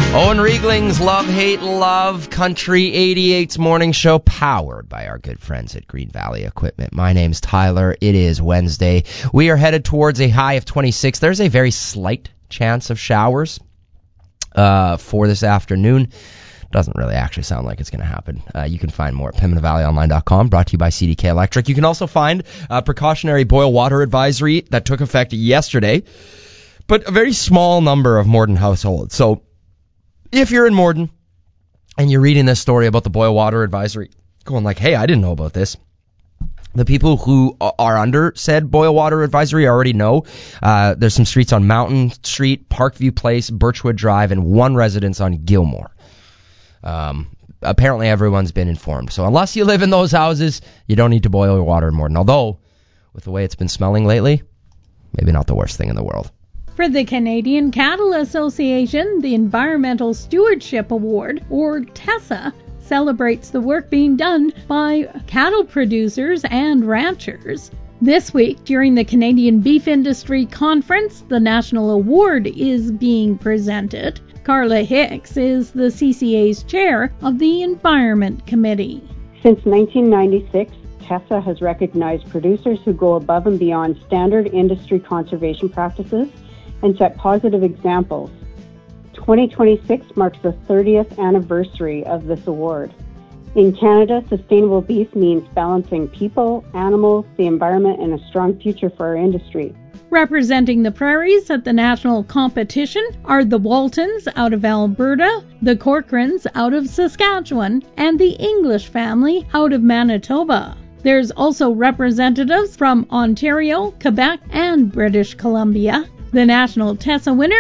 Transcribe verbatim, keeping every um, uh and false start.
Owen Riegling's Love, Hate, Love, Country eighty-eight's morning show, powered by our good friends at Green Valley Equipment. My name's Tyler. It is Wednesday. We are headed towards a high of twenty-six. There's a very slight chance of showers uh, for this afternoon. Doesn't really actually sound like it's going to happen. Uh, you can find more at pembina valley online dot com, brought to you by C D K Electric. You can also find a precautionary boil water advisory that took effect yesterday, but a very small number of Morden households. So if you're in Morden and you're reading this story about the boil water advisory, going like, hey, I didn't know about this. The people who are under said boil water advisory already know. Uh, there's some streets on Mountain Street, Parkview Place, Birchwood Drive, and one residence on Gilmore. Um, apparently everyone's been informed. So unless you live in those houses, you don't need to boil your water in Morden. Although, with the way it's been smelling lately, maybe not the worst thing in the world. For the Canadian Cattle Association, the Environmental Stewardship Award, or TESSA, celebrates the work being done by cattle producers and ranchers. This week, during the Canadian Beef Industry Conference, the National Award is being presented. Carla Hicks is the C C A's chair of the Environment Committee. Since nineteen ninety-six, TESSA has recognized producers who go above and beyond standard industry conservation practices and set positive examples. twenty twenty-six marks the thirtieth anniversary of this award. In Canada, sustainable beef means balancing people, animals, the environment, and a strong future for our industry. Representing the prairies at the national competition are the Waltons out of Alberta, the Corcorans out of Saskatchewan, and the English family out of Manitoba. There's also representatives from Ontario, Quebec, and British Columbia. The national TESSA winner